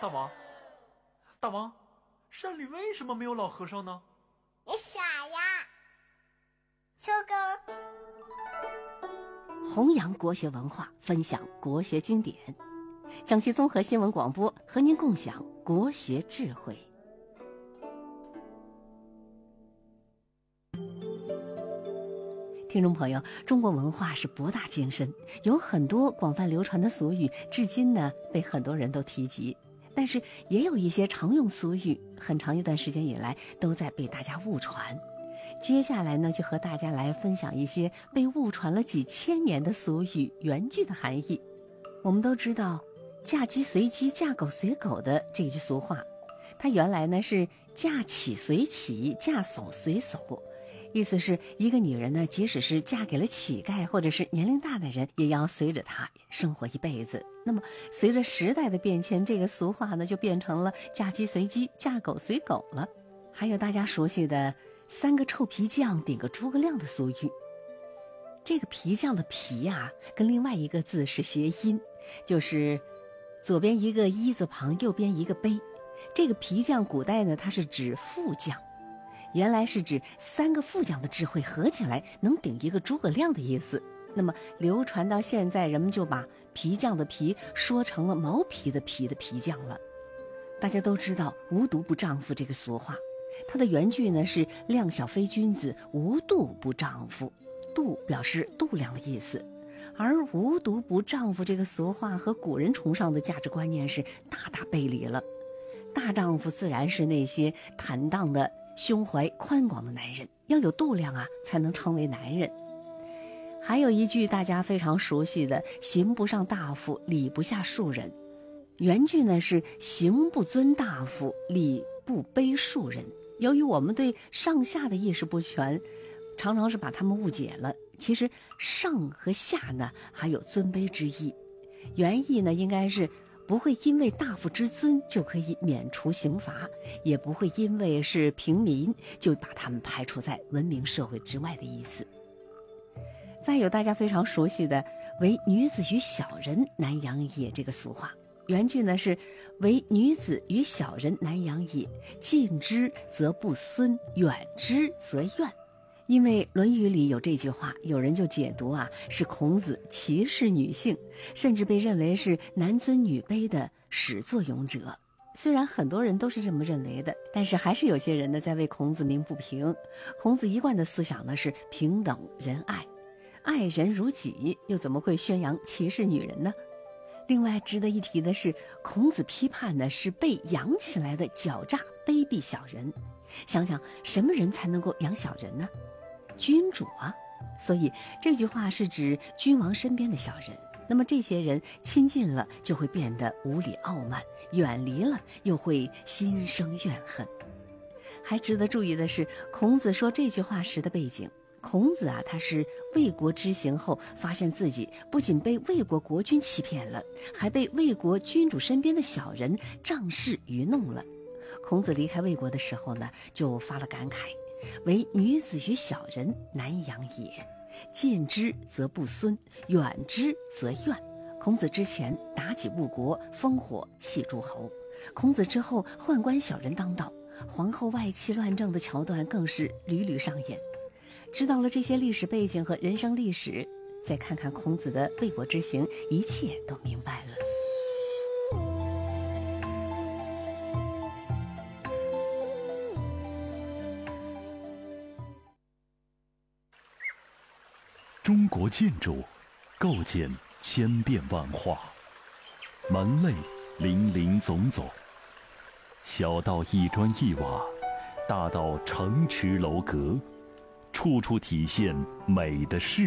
王，大王，山里为什么没有老和尚呢？ 你傻呀！收工。 弘扬国学文化，分享国学经典。江西综合新闻广播和您共享国学智慧。听众朋友，中国文化是博大精深，有很多广泛流传的俗语，至今呢被很多人都提及。但是也有一些常用俗语，很长一段时间以来都在被大家误传。接下来呢，就和大家来分享一些被误传了几千年的俗语原句的含义。我们都知道嫁鸡随鸡，嫁狗随狗的这句俗话，它原来呢是嫁乞随乞，嫁叟随叟，意思是一个女人呢，即使是嫁给了乞丐或者是年龄大的人，也要随着他生活一辈子。那么随着时代的变迁，这个俗话呢就变成了嫁鸡随鸡，嫁狗随狗了。还有大家熟悉的三个臭皮匠顶个诸葛亮的俗语，这个皮匠的皮啊，跟另外一个字是谐音，就是左边一个一字旁，右边一个碑。这个皮匠古代呢，它是指副将，原来是指三个副将的智慧合起来能顶一个诸葛亮的意思。那么流传到现在，人们就把皮匠的皮说成了毛皮的皮的皮匠了。大家都知道无毒不丈夫这个俗话，它的原句呢是量小非君子，无度不丈夫。度表示度量的意思，而无毒不丈夫这个俗话和古人崇尚的价值观念是大大背离了。大丈夫自然是那些坦荡的胸怀宽广的男人，要有度量啊，才能称为男人。还有一句大家非常熟悉的行不上大夫，礼不下庶人，原句呢是行不尊大夫，礼不卑庶人。由于我们对上下的意识不全，常常是把他们误解了。其实上和下呢还有尊卑之意，原意呢应该是不会因为大夫之尊就可以免除刑罚，也不会因为是平民就把他们排除在文明社会之外的意思。再有大家非常熟悉的唯女子与小人难养也这个俗话，原句呢是唯女子与小人难养也，近之则不孙，远之则怨。因为《论语》里有这句话，有人就解读啊是孔子歧视女性，甚至被认为是男尊女卑的始作俑者。虽然很多人都是这么认为的，但是还是有些人呢在为孔子鸣不平。孔子一贯的思想呢是平等仁爱，爱人如己，又怎么会宣扬歧视女人呢？另外值得一提的是，孔子批判的是被养起来的狡诈卑鄙小人。想想什么人才能够养小人呢？君主啊。所以这句话是指君王身边的小人。那么这些人亲近了就会变得无理傲慢，远离了又会心生怨恨。还值得注意的是，孔子说这句话时的背景。孔子啊，他是魏国之行后，发现自己不仅被魏国国君欺骗了，还被魏国君主身边的小人仗势愚弄了。孔子离开魏国的时候呢，就发了感慨，唯女子与小人难养也，近之则不孙，远之则怨。孔子之前妲己误国，烽火戏诸侯，孔子之后宦官小人当道，皇后外戚乱政的桥段更是屡屡上演。知道了这些历史背景和人生历史，再看看孔子的魏国之行，一切都明白了。 中国建筑构建千变万化，门类林林总总，小到一砖一瓦，大到城池楼阁，处处体现美的视